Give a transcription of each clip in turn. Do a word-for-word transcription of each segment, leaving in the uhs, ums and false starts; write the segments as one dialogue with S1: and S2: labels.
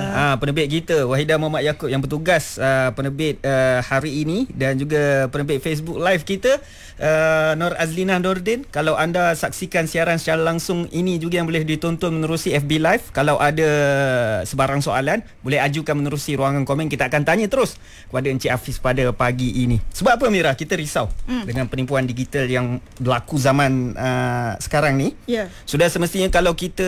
S1: uh, penerbit kita Wahidah Muhammad Yaakob yang bertugas uh, penerbit uh, hari ini, dan juga penerbit Facebook Live kita uh, Nur Azlinah Nordin. Kalau anda saksikan siaran secara langsung ini juga yang boleh ditonton menerusi F B Live. Kalau ada sebarang soalan, boleh ajukan menerusi ruangan komen. Kita akan tanya terus kepada Encik Hafiz pada pagi ini. Sebab apa Mira? Kita risau mm. dengan penipuan digital yang berlaku zaman uh, sekarang ni.
S2: Yeah.
S1: Sudah semestinya kalau kita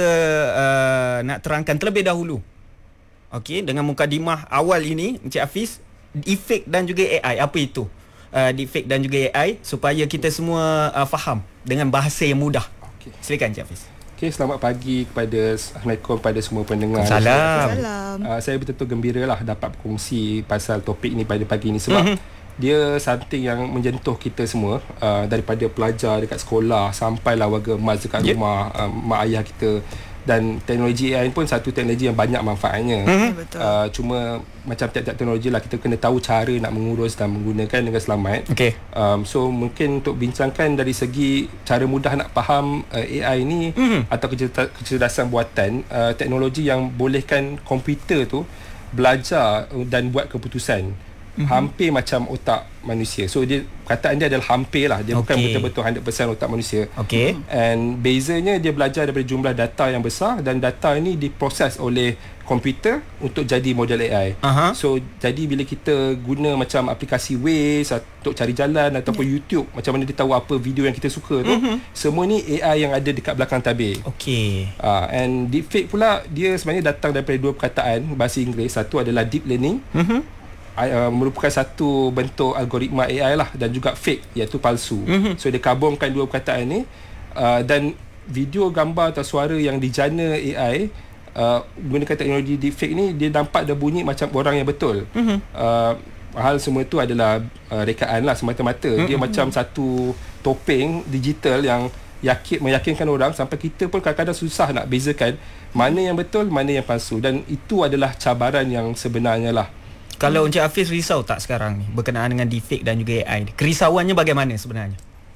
S1: uh, nak terangkan terlebih dahulu, okey, dengan mukadimah awal ini Encik Hafiz, deepfake dan juga A I, apa itu uh, deepfake dan juga A I, supaya kita semua uh, faham dengan bahasa yang mudah. Okay. Silakan Encik Hafiz.
S3: Okay, selamat pagi kepada Assalamualaikum kepada semua pendengar.
S1: Salam.
S2: Salam.
S3: Uh, saya betul-betul gembira lah dapat berkongsi pasal topik ni pada pagi ni, sebab mm-hmm. dia something yang menyentuh kita semua, uh, daripada pelajar dekat sekolah sampailah warga emas dekat yep. rumah, uh, mak ayah kita. Dan teknologi A I pun satu teknologi yang banyak manfaatnya.
S2: Mm-hmm. Betul.
S3: Uh, cuma macam tiap-tiap teknologi lah, kita kena tahu cara nak mengurus dan menggunakan dengan selamat.
S1: Okay.
S3: Um, so mungkin untuk bincangkan dari segi cara mudah nak faham uh, A I ni mm-hmm. atau kecerdasan buatan, uh, teknologi yang bolehkan komputer tu belajar dan buat keputusan. Mm-hmm. Hampir macam otak manusia. So dia, kataan dia adalah hampir lah. Dia okay. bukan betul-betul one hundred percent otak manusia.
S1: Okay.
S3: And bezanya dia belajar daripada jumlah data yang besar, dan data ini diproses oleh komputer untuk jadi model A I. Uh-huh. So jadi bila kita guna macam aplikasi Waze untuk cari jalan, ataupun yeah. YouTube, macam mana dia tahu apa video yang kita suka tu, mm-hmm. semua ni A I yang ada dekat belakang tabir.
S1: Okay.
S3: Uh, and deepfake pula, dia sebenarnya datang daripada dua perkataan bahasa Inggeris. Satu adalah deep learning, mm-hmm. Uh, merupakan satu bentuk algoritma A I lah, dan juga fake, iaitu palsu. Mm-hmm. So dia gabungkan dua perkataan ni, uh, dan video, gambar atau suara yang dijana A I uh, gunakan teknologi deepfake ni, dia nampak dah bunyi macam orang yang betul. Mm-hmm. uh, hal semua tu adalah uh, rekaan lah semata-mata. Mm-hmm. Dia macam satu topeng digital yang yakin, meyakinkan orang, sampai kita pun kadang-kadang susah nak bezakan mana yang betul, mana yang palsu. Dan itu adalah cabaran yang sebenarnya lah.
S1: Kalau Encik Hafiz risau tak sekarang ni berkenaan dengan deepfake dan juga A I? Kerisauannya bagaimana sebenarnya?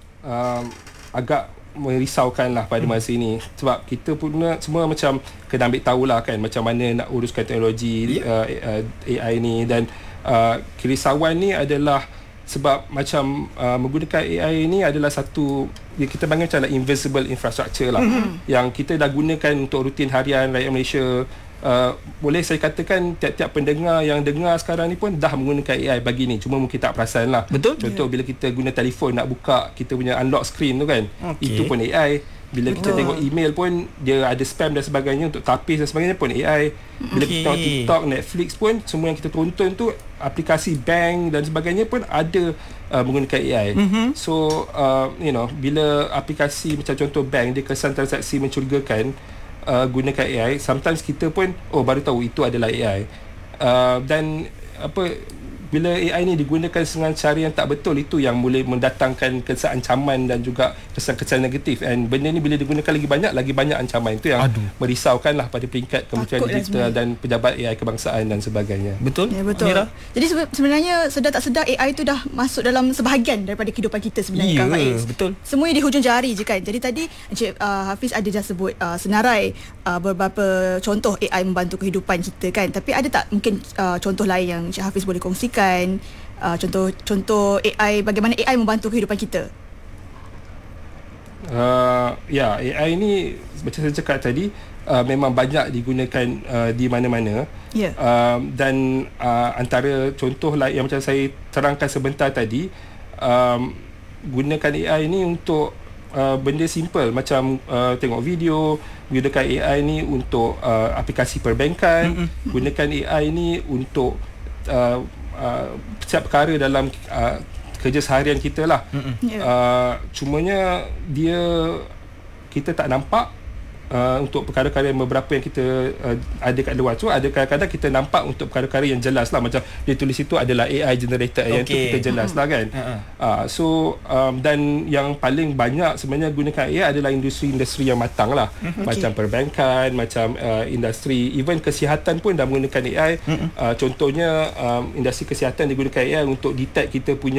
S3: Um, agak merisaukan lah pada masa ini, sebab kita pun semua macam kena ambil tahulah kan macam mana nak uruskan teknologi yeah. uh, uh, A I ni. Dan uh, kerisauan ni adalah sebab macam uh, menggunakan A I ni adalah satu, ya, kita panggil macam invisible infrastructure lah, mm-hmm. yang kita dah gunakan untuk rutin harian rakyat Malaysia. Uh, boleh saya katakan tiap-tiap pendengar yang dengar sekarang ni pun dah menggunakan A I bagi ni, cuma mungkin tak perasan lah.
S1: Betul.
S3: Contoh, yeah. bila kita guna telefon nak buka kita punya unlock screen tu kan,
S1: okay.
S3: itu pun A I. Bila Betul. kita tengok email pun dia ada spam dan sebagainya, untuk tapis dan sebagainya pun A I. Bila okay. kita tengok TikTok, Netflix pun, semua yang kita tonton tu, aplikasi bank dan sebagainya pun ada uh, menggunakan A I. Mm-hmm. So uh, you know, bila aplikasi macam contoh bank, dia kesan transaksi mencurigakan, Uh, gunakan A I, sometimes kita pun oh baru tahu itu adalah A I. Uh, dan apa, bila A I ni digunakan dengan cara yang tak betul, itu yang boleh mendatangkan kesan ancaman dan juga kesan-kesan negatif. And benda ni bila digunakan lagi banyak, lagi banyak ancaman. Itu yang Aduh. merisaukan lah pada peringkat Kementerian Digital dan pejabat A I kebangsaan dan sebagainya.
S1: Betul?
S2: Ya, betul. Mira? Jadi sebenarnya sedar tak sedar A I tu dah masuk dalam sebahagian daripada kehidupan kita sebenarnya.
S1: Ya,
S2: kan, Faiz?
S1: betul.
S2: Semuanya di hujung jari je kan. Jadi tadi Encik uh, Hafiz ada dah sebut uh, senarai uh, beberapa contoh A I membantu kehidupan kita kan. Tapi ada tak mungkin uh, contoh lain yang Encik Hafiz boleh kongsikan? Uh, contoh contoh A I, bagaimana A I membantu kehidupan kita?
S3: Uh, ya, A I ni macam saya cakap tadi, uh, memang banyak digunakan uh, di mana-mana.
S2: Yeah.
S3: Uh, dan uh, antara contoh lah yang macam saya terangkan sebentar tadi, um, gunakan A I ni untuk uh, benda simple macam uh, tengok video, gunakan A I ni untuk uh, aplikasi perbankan, mm-hmm. gunakan A I ni untuk uh, uh, setiap perkara dalam uh, kerja seharian kita lah. Mm-hmm. Yeah. Uh, cumanya dia, kita tak nampak uh, untuk perkara-perkara yang beberapa yang kita uh, ada kat luar tu. Ada kadang-kadang kita nampak untuk perkara-perkara yang jelas lah, macam dia tulis itu adalah A I generated, okay. yang tu kita jelas lah kan. uh-huh. uh, So um, dan yang paling banyak sebenarnya gunakan A I adalah industri-industri yang matang lah. uh-huh. Macam okay. perbankan, macam uh, industri, even kesihatan pun dah menggunakan A I. uh-huh. uh, Contohnya um, industri kesihatan digunakan A I untuk detect kita punya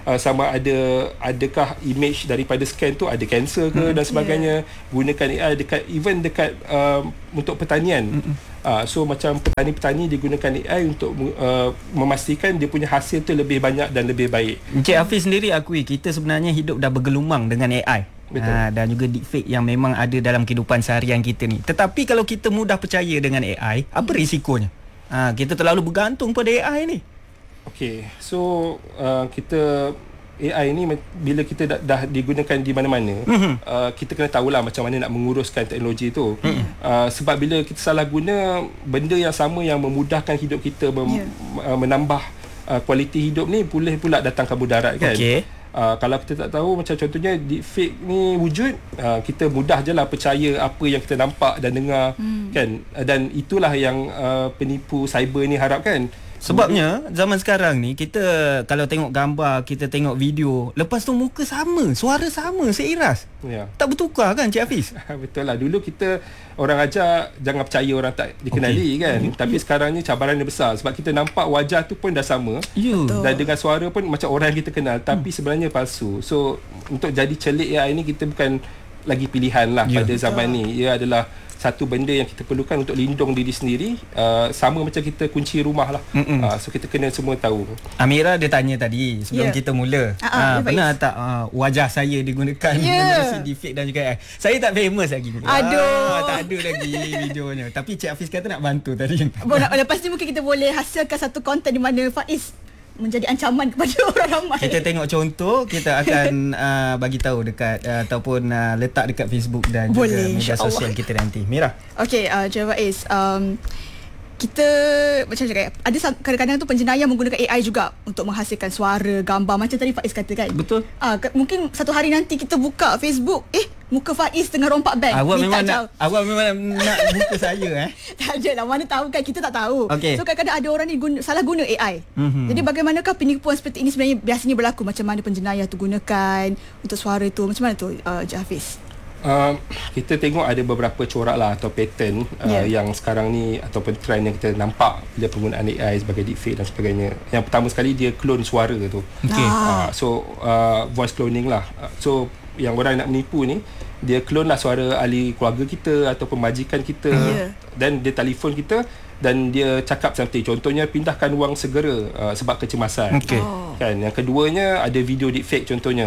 S3: uh, sama ada adakah image daripada scan tu ada cancer ke hmm. dan sebagainya. Yeah. Gunakan A I dekat even dekat uh, untuk pertanian. Hmm. Uh, so macam petani-petani digunakan A I untuk uh, memastikan dia punya hasil tu lebih banyak dan lebih baik.
S1: Encik Hafiz sendiri akui kita sebenarnya hidup dah bergelumang dengan A I. Betul. Ha, dan juga deepfake yang memang ada dalam kehidupan seharian kita ni. Tetapi kalau kita mudah percaya dengan A I, apa risikonya? Ha, kita terlalu bergantung pada A I ni.
S3: Okey, so uh, kita A I ni bila kita dah, dah digunakan di mana-mana, mm-hmm. uh, kita kena tahulah macam mana nak menguruskan teknologi tu. Mm-hmm. Uh, sebab bila kita salah guna benda yang sama yang memudahkan hidup kita, mem- yeah. uh, menambah uh, kualiti hidup ni, boleh pula datangkan mudarat kan.
S1: Okay.
S3: Uh, kalau kita tak tahu, macam contohnya deepfake ni wujud, uh, kita mudah je lah percaya apa yang kita nampak dan dengar, mm. kan. Uh, dan itulah yang uh, penipu cyber ni harapkan.
S1: Sebabnya zaman sekarang ni kita kalau tengok gambar, kita tengok video, lepas tu muka sama, suara sama, seiras. Ya. Tak bertukar kan Cik Hafiz?
S3: Betul lah. Dulu kita orang ajar jangan percaya orang tak dikenali, okay. kan. Mm-hmm. Tapi sekarang ni cabaran dia besar sebab kita nampak wajah tu pun dah sama. Yeah. Dan dengan suara pun macam orang yang kita kenal, tapi mm. sebenarnya palsu. So untuk jadi celik A I ni kita bukan lagi pilihan lah, yeah. pada zaman Betul. ni. Ia adalah satu benda yang kita perlukan untuk lindung diri sendiri, uh, sama macam kita kunci rumah lah. Uh, so kita kena semua tahu.
S1: Amira dia tanya tadi sebelum yeah. kita mula, uh-huh, uh, pernah baik. tak uh, wajah saya digunakan yeah. deepfake dan juga A I? Saya tak famous lagi.
S2: Aduh,
S1: ah, tak ada lagi videonya. Tapi Cik Hafiz kata nak bantu tadi.
S2: Boleh, lepas ni mungkin kita boleh hasilkan satu konten di mana Faiz menjadi ancaman kepada orang ramai.
S1: Kita tengok contoh, kita akan uh, bagi tahu dekat uh, ataupun uh, letak dekat Facebook dan Boleh, juga media sosial kita nanti. Mira.
S2: Okey, uh, Encik Faiz, um, kita macam cakap, ada kadang-kadang tu penjenayah menggunakan A I juga untuk menghasilkan suara, gambar macam tadi Faiz kata kan.
S1: Betul.
S2: Ah, uh, mungkin satu hari nanti kita buka Facebook, eh muka Faiz tengah rompak bank.
S1: Awak memang nak, awak memang nak muka saya eh.
S2: Tak ada lah, mana tahu kan, kita tak tahu.
S1: Okay.
S2: So kadang-kadang ada orang ni guna, salah guna A I. Mm-hmm. Jadi bagaimanakah penipuan seperti ini sebenarnya biasanya berlaku? Macam mana penjenayah tu gunakan untuk suara tu? Macam mana tu uh, Encik Hafiz?
S3: Uh, kita tengok ada beberapa corak lah atau pattern uh, yeah. yang sekarang ni ataupun trend yang kita nampak bila penggunaan A I sebagai deepfake dan sebagainya. Yang pertama sekali dia clone suara tu. Okay. Uh, so uh, voice cloning lah. Uh, so yang orang nak menipu ni, dia clone lah suara ahli keluarga kita ataupun majikan kita, yeah. dan dia telefon kita dan dia cakap seperti contohnya pindahkan wang segera uh, sebab kecemasan.
S1: Okay.
S3: Oh. Kan. Yang keduanya ada video deepfake contohnya.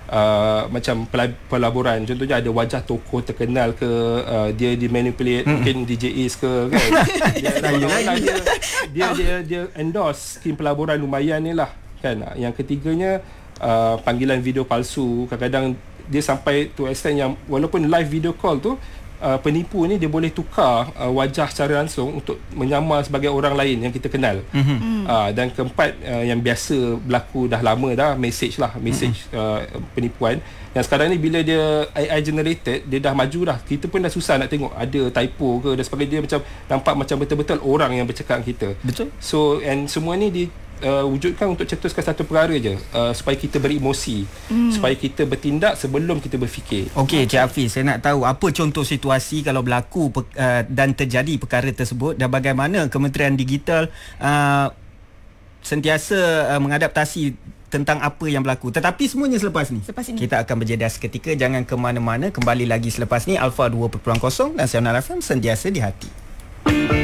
S3: Uh, macam pelaburan, contohnya ada wajah tokoh terkenal ke, uh, dia dimanipulate, mm. mungkin D J Is ke kan. dia, dia, dia, dia dia dia endorse skim pelaburan lumayan ni lah kan. Yang ketiganya uh, panggilan video palsu. Kadang-kadang dia sampai to extent yang walaupun live video call tu, Uh, penipu ni dia boleh tukar uh, wajah secara langsung untuk menyamar sebagai orang lain yang kita kenal. Mm-hmm. Mm. Uh, dan keempat uh, yang biasa berlaku dah lama dah, message lah, message mm-hmm. uh, penipuan. Yang sekarang ni bila dia A I generated, dia dah maju dah. Kita pun dah susah nak tengok ada typo ke dan sebagainya. Dia macam nampak macam betul-betul orang yang bercakap dengan kita.
S1: Betul.
S3: So and semua ni di Uh, wujudkan untuk cetuskan satu perkara je, uh, supaya kita beremosi, mm. supaya kita bertindak sebelum kita berfikir.
S1: Okey, Cik Hafiz, saya nak tahu apa contoh situasi kalau berlaku uh, dan terjadi perkara tersebut dan bagaimana Kementerian Digital uh, sentiasa uh, mengadaptasi tentang apa yang berlaku. Tetapi semuanya selepas ni.
S2: Selepas ini.
S1: Kita akan berjeda seketika, jangan ke mana-mana, kembali lagi selepas ni. Alpha dua kosong dan Siaran F M sentiasa di hati.